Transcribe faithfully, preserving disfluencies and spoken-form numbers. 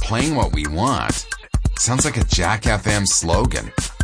playing what we want. Sounds like a Jack F M slogan.